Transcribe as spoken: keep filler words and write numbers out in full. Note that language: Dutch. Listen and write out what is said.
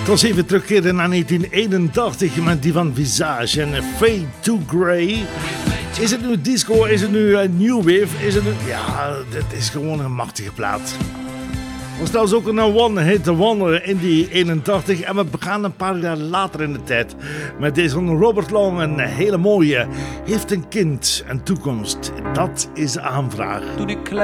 Tot even terugkeren naar negentien eenentachtig met die van Visage en Fade to Grey. Is het nu disco, is het nu uh, new wave, is het nu... Ja, dit is gewoon een machtige plaat. Er was trouwens ook een one-hit wonder in die eenentachtig en we gaan een paar jaar later in de tijd met deze van Robert Long, een hele mooie. Heeft een kind, een toekomst, dat is de aanvraag. Toen ik klein